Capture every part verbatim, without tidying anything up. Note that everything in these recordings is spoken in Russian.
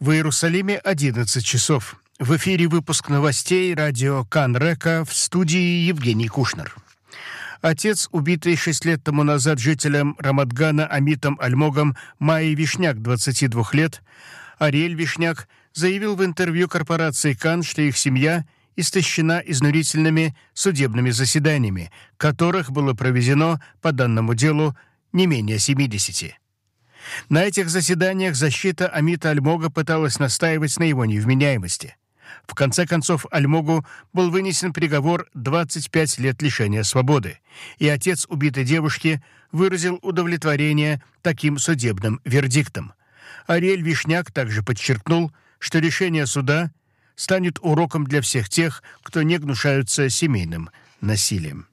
В Иерусалиме одиннадцать часов. В эфире выпуск новостей радио Кан-Река, в студии Евгений Кушнер. Отец, убитый шесть лет тому назад жителем Рамат-Гана Амитом Альмогом Майи Вишняк, двадцати двух лет, Ариэль Вишняк, заявил в интервью корпорации Кан, что их семья истощена изнурительными судебными заседаниями, которых было проведено по данному делу не менее семидесяти. На этих заседаниях защита Амита Альмога пыталась настаивать на его невменяемости. В конце концов, Альмогу был вынесен приговор двадцать пять лет лишения свободы, и отец убитой девушки выразил удовлетворение таким судебным вердиктом. Ариэль Вишняк также подчеркнул, что решение суда станет уроком для всех тех, кто не гнушаются семейным насилием.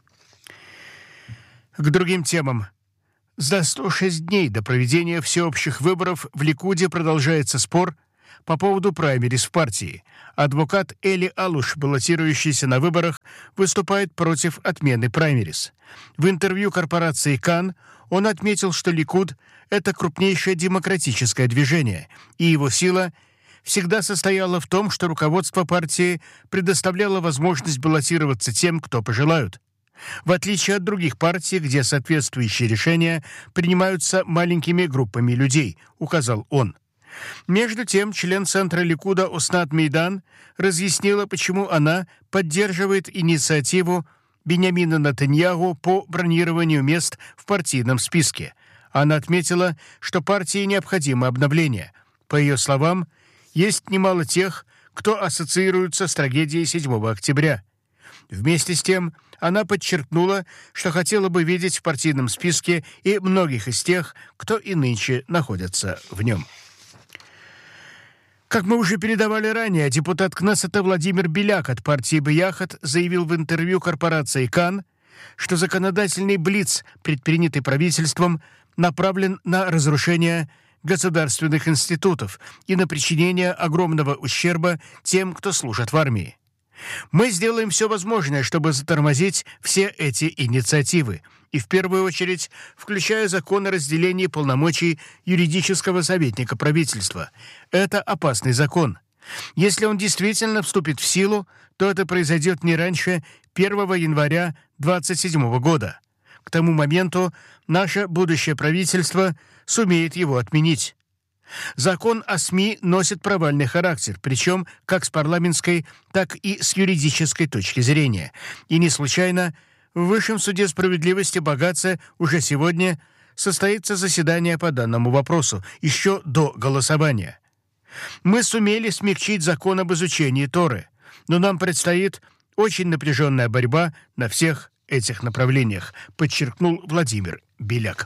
К другим темам. За сто шесть дней до проведения всеобщих выборов в Ликуде продолжается спор по поводу праймериз в партии. Адвокат Эли Алуш, баллотирующийся на выборах, выступает против отмены праймериз. В интервью корпорации Кан он отметил, что Ликуд – это крупнейшее демократическое движение, и его сила всегда состояла в том, что руководство партии предоставляло возможность баллотироваться тем, кто пожелают. В отличие от других партий, где соответствующие решения принимаются маленькими группами людей, указал он. Между тем, член Центра Ликуда Оснат Мейдан разъяснила, почему она поддерживает инициативу Биньямина Нетаньяху по бронированию мест в партийном списке. Она отметила, что партии необходимо обновление. По ее словам, есть немало тех, кто ассоциируется с трагедией седьмого октября. Вместе с тем, она подчеркнула, что хотела бы видеть в партийном списке и многих из тех, кто и нынче находится в нем. Как мы уже передавали ранее, депутат Кнессета Владимир Беляк от партии Бияхат заявил в интервью корпорации Кан, что законодательный блиц, предпринятый правительством, направлен на разрушение государственных институтов и на причинение огромного ущерба тем, кто служит в армии. Мы сделаем все возможное, чтобы затормозить все эти инициативы, и в первую очередь включая закон о разделении полномочий юридического советника правительства. Это опасный закон. Если он действительно вступит в силу, то это произойдет не раньше первого января двадцать седьмого года. К тому моменту наше будущее правительство сумеет его отменить. Закон о СМИ носит провальный характер, причем как с парламентской, так и с юридической точки зрения. И не случайно в Высшем суде справедливости Багаце уже сегодня состоится заседание по данному вопросу, еще до голосования. Мы сумели смягчить закон об изучении Торы, но нам предстоит очень напряженная борьба на всех этих направлениях, подчеркнул Владимир Беляк.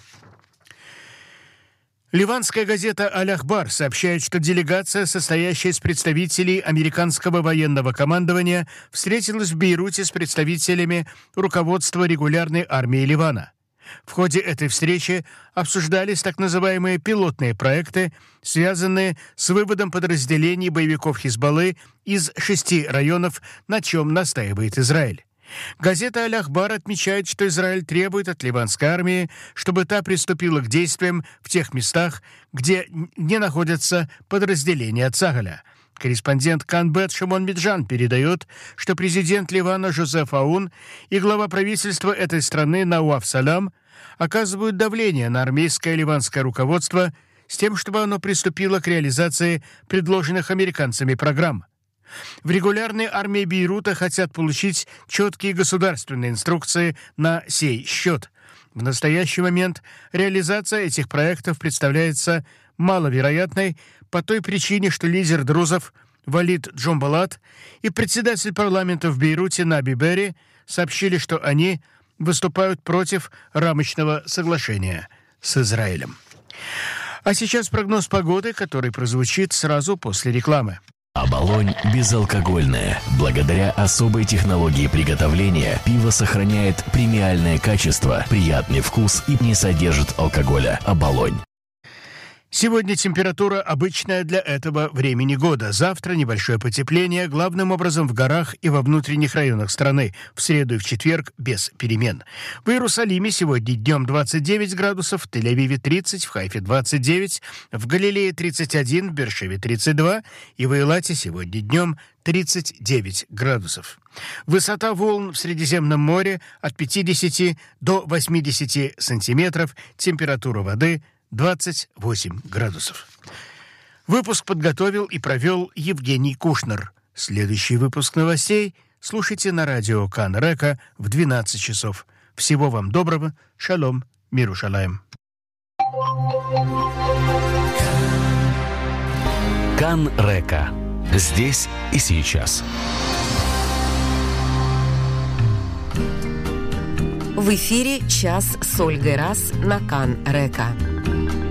Ливанская газета «Аль-Ахбар» сообщает, что делегация, состоящая из представителей американского военного командования, встретилась в Бейруте с представителями руководства регулярной армии Ливана. В ходе этой встречи обсуждались так называемые пилотные проекты, связанные с выводом подразделений боевиков Хизбаллы из шести районов, на чем настаивает Израиль. Газета «Аль-Ахбар» отмечает, что Израиль требует от ливанской армии, чтобы та приступила к действиям в тех местах, где не находятся подразделения Цагаля. Корреспондент Кан-Бет Шимон Миджан передает, что президент Ливана Жозеф Аун и глава правительства этой страны Науаф Салам оказывают давление на армейское ливанское руководство с тем, чтобы оно приступило к реализации предложенных американцами программ. В регулярной армии Бейрута хотят получить четкие государственные инструкции на сей счет. В настоящий момент реализация этих проектов представляется маловероятной по той причине, что лидер друзов Валид Джомбалат и председатель парламента в Бейруте Наби Берри сообщили, что они выступают против рамочного соглашения с Израилем. А сейчас прогноз погоды, который прозвучит сразу после рекламы. Оболонь безалкогольное. Благодаря особой технологии приготовления пиво сохраняет премиальное качество, приятный вкус и не содержит алкоголя. Оболонь. Сегодня температура обычная для этого времени года. Завтра небольшое потепление, главным образом в горах и во внутренних районах страны. В среду и в четверг без перемен. В Иерусалиме сегодня днем двадцать девять градусов, в Тель-Авиве тридцать, в Хайфе двадцать девять, в Галилее тридцать один, в Бершеве тридцать два и в Эйлате сегодня днем тридцать девять градусов. Высота волн в Средиземном море от пятидесяти до восьмидесяти сантиметров, температура воды двадцать восемь градусов. Выпуск подготовил и провел Евгений Кушнер. Следующий выпуск новостей слушайте на радио Кан Река в двенадцать часов. Всего вам доброго. Шалом. Миру шалаем. Кан Река. Здесь и сейчас. В эфире «Час с Ольгой Раз» на Кан Река.